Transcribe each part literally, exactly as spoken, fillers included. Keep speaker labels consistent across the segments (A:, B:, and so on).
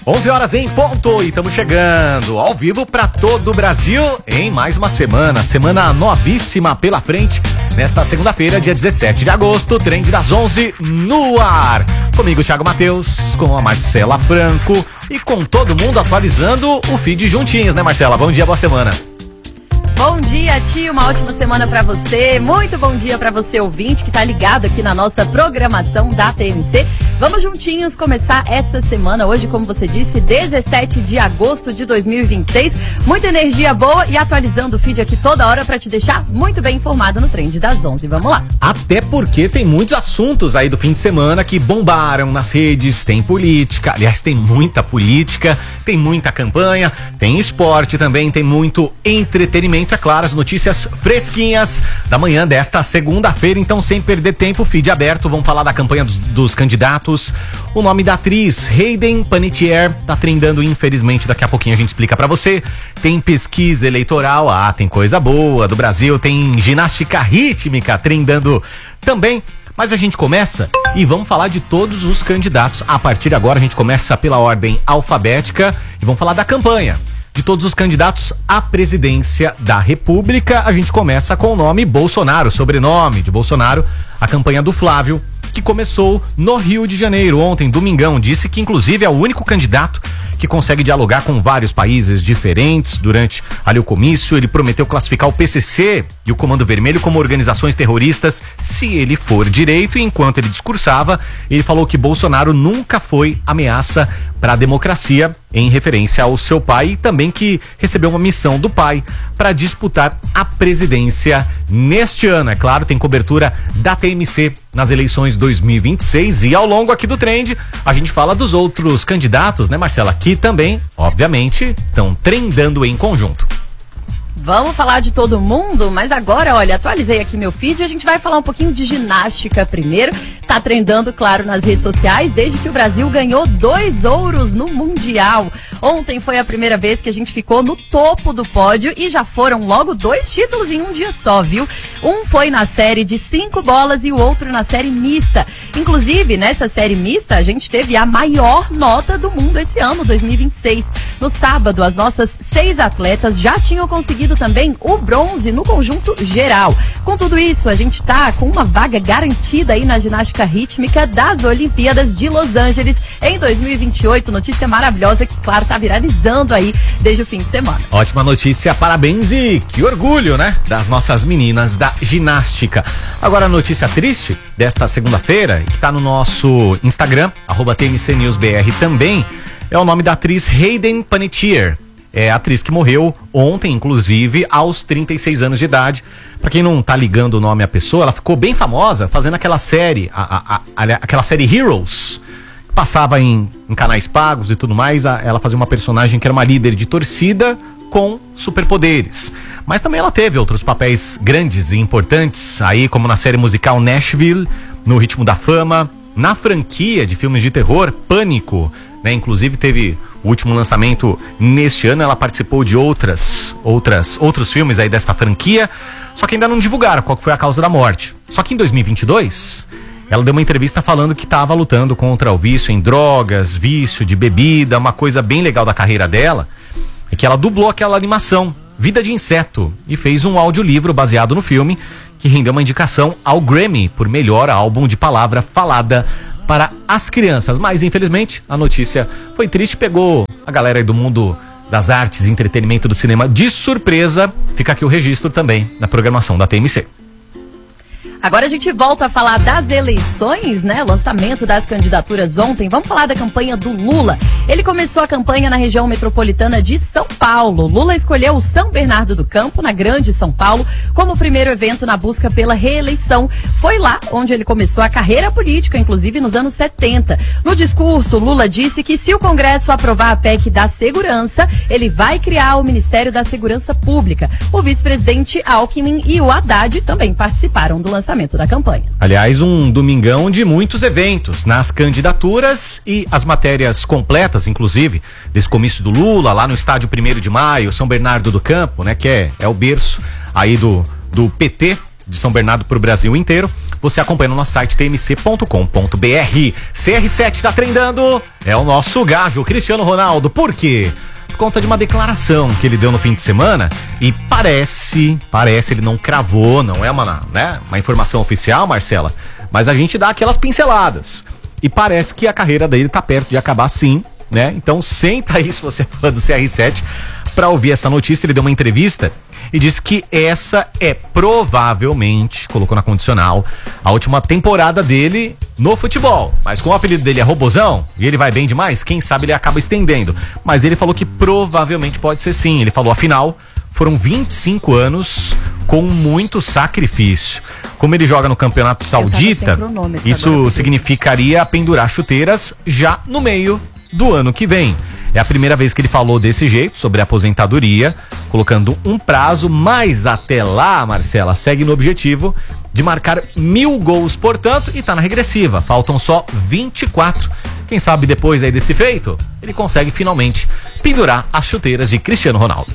A: onze horas em ponto e estamos chegando ao vivo para todo o Brasil em mais uma semana, semana novíssima pela frente, nesta segunda-feira, dia dezessete de agosto, Trend das onze no ar. Comigo, Thiago Matheus, com a Marcela Franco e com todo mundo atualizando o feed juntinhos, né, Marcela? Bom dia, boa semana.
B: Bom dia, tio, uma ótima semana pra você, muito bom dia pra você ouvinte que tá ligado aqui na nossa programação da T M C. Vamos juntinhos começar essa semana, hoje, como você disse, dezessete de agosto de dois mil e vinte e seis, muita energia boa e atualizando o feed aqui toda hora pra te deixar muito bem informado no Trend das onze, vamos lá.
A: Até porque tem muitos assuntos aí do fim de semana que bombaram nas redes, tem política, aliás, tem muita política, tem muita campanha, tem esporte também, tem muito entretenimento. É claro, as notícias fresquinhas da manhã desta segunda-feira, então sem perder tempo, feed aberto, vamos falar da campanha dos, dos candidatos. O nome da atriz, Hayden Panettiere, tá trendando, infelizmente, daqui a pouquinho a gente explica pra você. Tem pesquisa eleitoral, ah, tem coisa boa do Brasil, tem ginástica rítmica trendando também. Mas a gente começa e vamos falar de todos os candidatos. A partir de agora a gente começa pela ordem alfabética e vamos falar da campanha de todos os candidatos à presidência da República. A gente começa com o nome Bolsonaro, sobrenome de Bolsonaro, a campanha do Flávio, que começou no Rio de Janeiro ontem, domingão. Disse que inclusive é o único candidato que consegue dialogar com vários países diferentes. Durante ali o comício, ele prometeu classificar o P C C e o Comando Vermelho como organizações terroristas se ele for direito. E enquanto ele discursava, ele falou que Bolsonaro nunca foi ameaça para a democracia, em referência ao seu pai, e também que recebeu uma missão do pai para disputar a presidência neste ano. É claro, tem cobertura da T M C nas eleições dois mil e vinte e seis e ao longo aqui do Trend a gente fala dos outros candidatos, né, Marcela? Que também, obviamente, estão trendando em conjunto.
B: Vamos falar de todo mundo, mas agora, olha, atualizei aqui meu feed e a gente vai falar um pouquinho de ginástica primeiro. Tá trendando, claro, nas redes sociais, desde que o Brasil ganhou dois ouros no Mundial. Ontem foi a primeira vez que a gente ficou no topo do pódio e já foram logo dois títulos em um dia só, viu? Um foi na série de cinco bolas e o outro na série mista. Inclusive, nessa série mista, a gente teve a maior nota do mundo esse ano, dois mil e vinte e seis. No sábado, as nossas seis atletas já tinham conseguido também o bronze no conjunto geral. Com tudo isso, a gente tá com uma vaga garantida aí na ginástica rítmica das Olimpíadas de Los Angeles em dois mil e vinte e oito. Notícia maravilhosa que, claro, tá viralizando aí desde o fim de semana.
A: Ótima notícia, parabéns e que orgulho, né? Das nossas meninas da ginástica. Agora a notícia triste desta segunda-feira, que tá no nosso Instagram, arroba T M C News B R também, é o nome da atriz Hayden Panettiere. É a atriz que morreu ontem, inclusive, aos trinta e seis anos de idade. Pra quem não tá ligando o nome à pessoa, ela ficou bem famosa fazendo aquela série, a, a, a, aquela série Heroes, que passava em, em canais pagos e tudo mais. A, ela fazia uma personagem que era uma líder de torcida com superpoderes. Mas também ela teve outros papéis grandes e importantes, aí como na série musical Nashville, no Ritmo da Fama, na franquia de filmes de terror, Pânico, né? Inclusive teve o último lançamento neste ano, ela participou de outras, outras, outros filmes aí desta franquia, só que ainda não divulgaram qual foi a causa da morte. Só que em dois mil e vinte e dois, ela deu uma entrevista falando que estava lutando contra o vício em drogas, vício de bebida. Uma coisa bem legal da carreira dela é que ela dublou aquela animação, Vida de Inseto, e fez um audiolivro baseado no filme, que rendeu uma indicação ao Grammy por melhor álbum de palavra falada para as crianças. Mas infelizmente a notícia foi triste, pegou a galera aí do mundo das artes e entretenimento do cinema de surpresa. Fica aqui o registro também na programação da T M C.
B: Agora a gente volta a falar das eleições, né? Lançamento das candidaturas ontem. Vamos falar da campanha do Lula. Ele começou a campanha na região metropolitana de São Paulo. Lula escolheu o São Bernardo do Campo, na Grande São Paulo, como primeiro evento na busca pela reeleição. Foi lá onde ele começou a carreira política, inclusive nos anos setenta. No discurso, Lula disse que se o Congresso aprovar a P E C da segurança, ele vai criar o Ministério da Segurança Pública. O vice-presidente Alckmin e o Haddad também participaram do lançamento da campanha.
A: Aliás, um domingão de muitos eventos nas candidaturas e as matérias completas, inclusive, desse comício do Lula, lá no estádio primeiro de maio, São Bernardo do Campo, né, que é, é o berço aí do, do P T de São Bernardo para o Brasil inteiro. você acompanha no nosso site t m c ponto com ponto b r. C R sete tá trendando, é o nosso gajo, Cristiano Ronaldo. Por quê? Por conta de uma declaração que ele deu no fim de semana e parece, parece, ele não cravou, não é uma, né, uma informação oficial, Marcela, mas a gente dá aquelas pinceladas. E parece que a carreira dele tá perto de acabar sim, né? Então senta aí se você é fã do C R sete pra ouvir essa notícia. Ele deu uma entrevista e disse que essa é provavelmente, colocou na condicional, a última temporada dele no futebol. Mas como o apelido dele é Robozão e ele vai bem demais, quem sabe ele acaba estendendo. Mas ele falou que provavelmente pode ser sim. Ele falou, afinal, foram vinte e cinco anos com muito sacrifício. Como ele joga no Campeonato Saudita, isso significaria pendurar chuteiras já no meio do ano que vem. É a primeira vez que ele falou desse jeito, sobre a aposentadoria, colocando um prazo, mas até lá, Marcela, segue no objetivo de marcar mil gols, portanto, e tá na regressiva. Faltam só vinte e quatro. Quem sabe depois aí desse feito, ele consegue finalmente pendurar as chuteiras de Cristiano Ronaldo.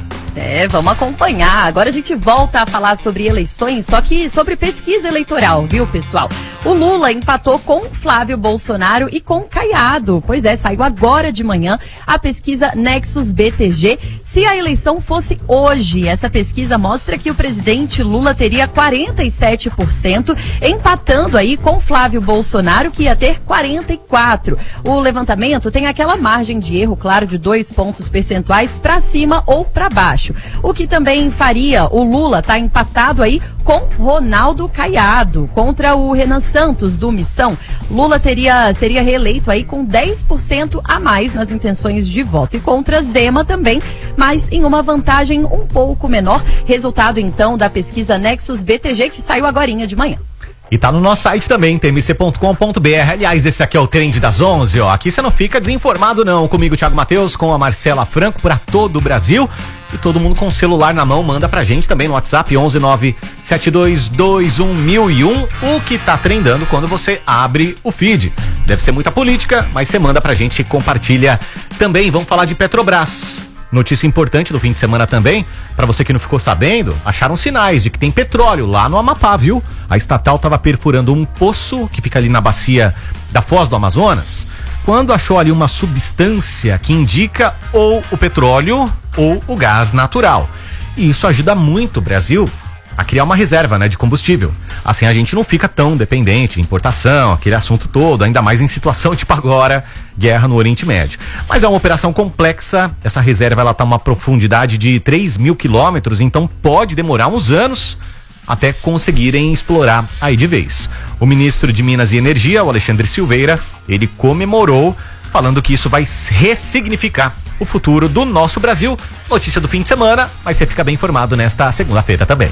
B: É, vamos acompanhar. Agora a gente volta a falar sobre eleições, só que sobre pesquisa eleitoral, viu, pessoal? O Lula empatou com Flávio Bolsonaro e com Caiado. Pois é, saiu agora de manhã a pesquisa Nexus B T G. Se a eleição fosse hoje, essa pesquisa mostra que o presidente Lula teria quarenta e sete por cento, empatando aí com Flávio Bolsonaro, que ia ter quarenta e quatro por cento. O levantamento tem aquela margem de erro, claro, de dois pontos percentuais para cima ou para baixo. O que também faria o Lula estar tá empatado aí com Ronaldo Caiado contra o Renan Santos do Missão. Lula teria, seria reeleito aí com dez por cento a mais nas intenções de voto e contra Zema também, mas em uma vantagem um pouco menor. Resultado então da pesquisa Nexus B T G que saiu agorinha de manhã.
A: E tá no nosso site também, t m c ponto com ponto b r. Aliás, esse aqui é o Trend das onze, ó. Aqui você não fica desinformado não. Comigo, Thiago Matheus, com a Marcela Franco, pra todo o Brasil. E todo mundo com o celular na mão, manda pra gente também no WhatsApp, onze nove sete dois dois um mil e um, o que tá trendando quando você abre o feed. Deve ser muita política, mas você manda pra gente e compartilha também. Vamos falar de Petrobras. Notícia importante do fim de semana também, para você que não ficou sabendo, acharam sinais de que tem petróleo lá no Amapá, viu? A estatal estava perfurando um poço que fica ali na bacia da Foz do Amazonas, quando achou ali uma substância que indica ou o petróleo ou o gás natural. E isso ajuda muito o Brasil a criar uma reserva, né, de combustível. Assim a gente não fica tão dependente, importação, aquele assunto todo, ainda mais em situação tipo agora, guerra no Oriente Médio. Mas é uma operação complexa, essa reserva ela tá uma profundidade de três mil quilômetros, então pode demorar uns anos até conseguirem explorar aí de vez. O ministro de Minas e Energia, o Alexandre Silveira, ele comemorou, falando que isso vai ressignificar o futuro do nosso Brasil. Notícia do fim de semana, mas você fica bem informado nesta segunda-feira também.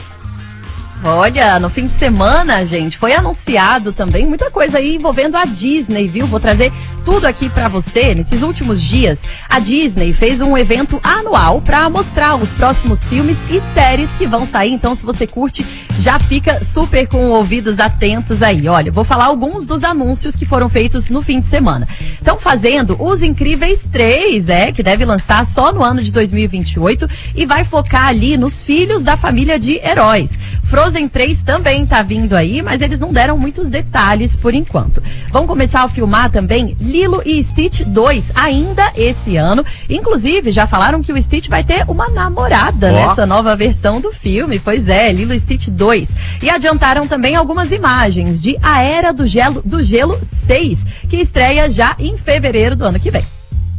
B: Olha, no fim de semana, gente, foi anunciado também muita coisa aí envolvendo a Disney, viu? Vou trazer tudo aqui pra você. Nesses últimos dias, a Disney fez um evento anual pra mostrar os próximos filmes e séries que vão sair. Então, se você curte, já fica super com ouvidos atentos aí. Olha, vou falar alguns dos anúncios que foram feitos no fim de semana. Estão fazendo Os Incríveis três, é, que deve lançar só no ano de dois mil e vinte e oito e vai focar ali nos filhos da família de heróis. Frozen três também tá vindo aí, mas eles não deram muitos detalhes por enquanto. Vão começar a filmar também Lilo e Stitch dois ainda esse ano. Inclusive, já falaram que o Stitch vai ter uma namorada oh. nessa nova versão do filme. Pois é, Lilo e Stitch dois. E adiantaram também algumas imagens de A Era do Gelo, do Gelo seis, que estreia já em fevereiro do ano que vem.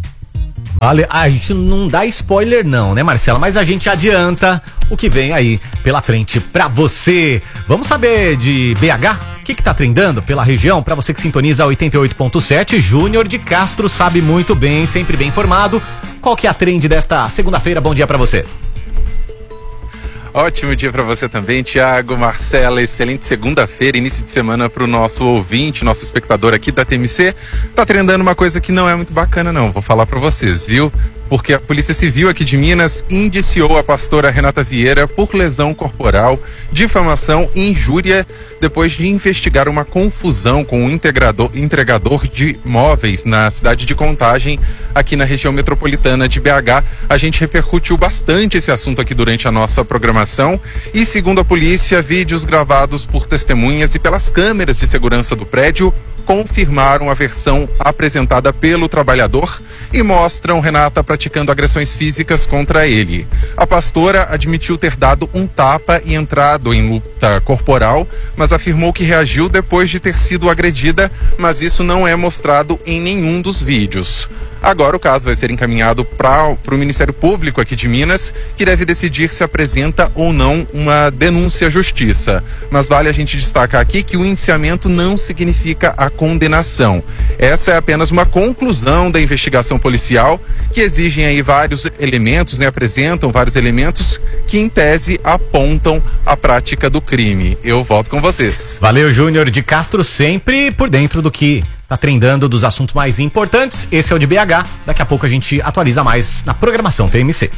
A: Olha, a gente não dá spoiler não, né, Marcela? Mas a gente adianta o que vem aí pela frente pra você. Vamos saber de B H? O que que tá trendando pela região? Pra você que sintoniza oitenta e oito ponto sete, Júnior de Castro sabe muito bem, sempre bem informado. Qual que é a trend desta segunda-feira? Bom dia pra você.
C: Ótimo dia para você também, Thiago, Marcela, excelente segunda-feira, início de semana para o nosso ouvinte, nosso espectador aqui da T M C. Tá trendando uma coisa que não é muito bacana não, vou falar para vocês, viu? porque a Polícia Civil aqui de Minas indiciou a pastora Renata Vieira por lesão corporal, difamação e injúria depois de investigar uma confusão com um integrador, entregador de móveis na cidade de Contagem, aqui na região metropolitana de B H. A gente repercutiu bastante esse assunto aqui durante a nossa programação e, segundo a polícia, vídeos gravados por testemunhas e pelas câmeras de segurança do prédio confirmaram a versão apresentada pelo trabalhador e mostram Renata praticando agressões físicas contra ele. A pastora admitiu ter dado um tapa e entrado em luta corporal, mas afirmou que reagiu depois de ter sido agredida, mas isso não é mostrado em nenhum dos vídeos. Agora o caso vai ser encaminhado para o Ministério Público aqui de Minas, que deve decidir se apresenta ou não uma denúncia à justiça. Mas vale a gente destacar aqui que o indiciamento não significa a condenação. Essa é apenas uma conclusão da investigação policial, que exigem aí vários elementos, né, apresentam vários elementos que em tese apontam a prática do crime. Eu volto com vocês.
A: Valeu, Júnior de Castro, sempre por dentro do que tá trendando, dos assuntos mais importantes. Esse é o de B H. Daqui a pouco a gente atualiza mais na programação T M C.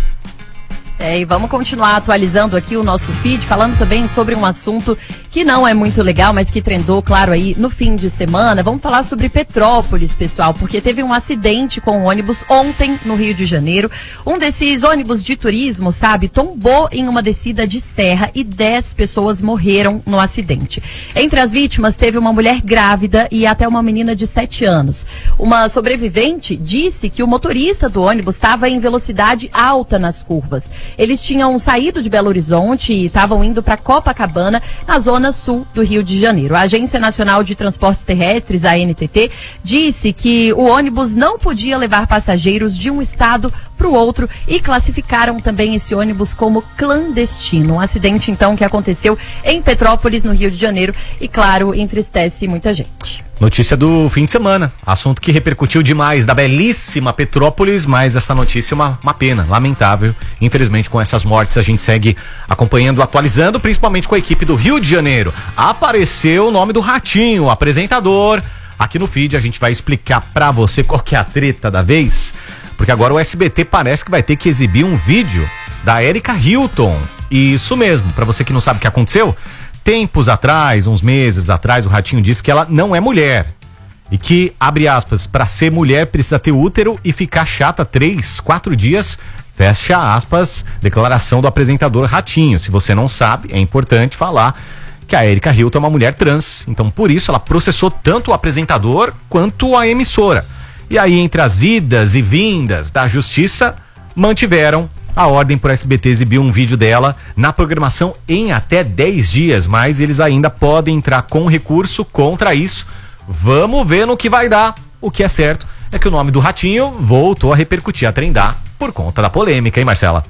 B: É, e vamos continuar atualizando aqui o nosso feed, falando também sobre um assunto que não é muito legal, mas que trendou, claro, aí no fim de semana. Vamos falar sobre Petrópolis, pessoal, porque teve um acidente com um ônibus ontem no Rio de Janeiro. Um desses ônibus de turismo, sabe, tombou em uma descida de serra e dez pessoas morreram no acidente. Entre as vítimas teve uma mulher grávida e até uma menina de sete anos. Uma sobrevivente disse que o motorista do ônibus estava em velocidade alta nas curvas. Eles tinham saído de Belo Horizonte e estavam indo para Copacabana, na zona sul do Rio de Janeiro. A Agência Nacional de Transportes Terrestres, a A N T T, disse que o ônibus não podia levar passageiros de um estado para o outro e classificaram também esse ônibus como clandestino. Um acidente, então, que aconteceu em Petrópolis, no Rio de Janeiro, e, claro, entristece muita gente.
A: Notícia do fim de semana, assunto que repercutiu demais da belíssima Petrópolis, mas essa notícia é uma, uma pena, lamentável. Infelizmente, com essas mortes a gente segue acompanhando, atualizando, principalmente com a equipe do Rio de Janeiro. Apareceu o nome do Ratinho, o apresentador. Aqui no feed a gente vai explicar pra você qual que é a treta da vez, porque agora o S B T parece que vai ter que exibir um vídeo da Erika Hilton. Isso mesmo, pra você que não sabe o que aconteceu, tempos atrás, uns meses atrás, o Ratinho disse que ela não é mulher. E que, abre aspas, pra ser mulher precisa ter útero e ficar chata três, quatro dias, fecha aspas, declaração do apresentador Ratinho. Se você não sabe, é importante falar que a Erika Hilton é uma mulher trans. Então, por isso, ela processou tanto o apresentador quanto a emissora. E aí, entre as idas e vindas da justiça, mantiveram a ordem para o S B T exibir um vídeo dela na programação em até dez dias, mas eles ainda podem entrar com recurso contra isso. Vamos ver no que vai dar. O que é certo é que o nome do Ratinho voltou a repercutir, a trendar por conta da polêmica, hein, Marcela?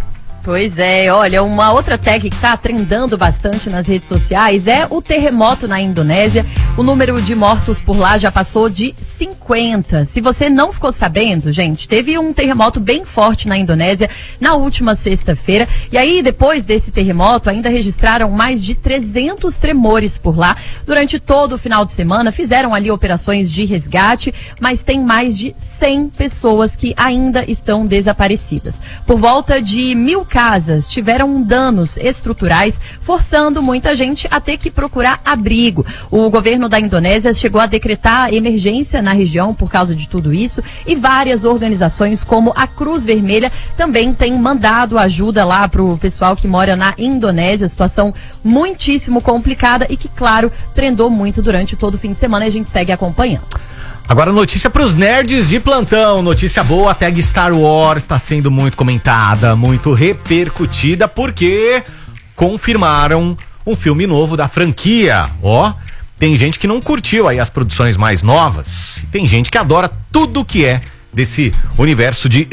B: Pois é, olha, uma outra tag que está trendando bastante nas redes sociais é o terremoto na Indonésia. O número de mortos por lá já passou de cinquenta. Se você não ficou sabendo, gente, teve um terremoto bem forte na Indonésia na última sexta-feira. E aí, depois desse terremoto, ainda registraram mais de trezentos tremores por lá. Durante todo o final de semana, fizeram ali operações de resgate, mas tem mais de cem pessoas que ainda estão desaparecidas. Por volta de mil casas tiveram danos estruturais, forçando muita gente a ter que procurar abrigo. O governo da Indonésia chegou a decretar emergência na região por causa de tudo isso, e várias organizações como a Cruz Vermelha também têm mandado ajuda lá para o pessoal que mora na Indonésia. Situação muitíssimo complicada e que, claro, trendou muito durante todo o fim de semana, e a gente segue acompanhando.
A: Agora, notícia pros nerds de plantão, notícia boa. A tag Star Wars está sendo muito comentada, muito repercutida, porque confirmaram um filme novo da franquia. Ó, tem gente que não curtiu aí as produções mais novas, tem gente que adora tudo que é desse universo de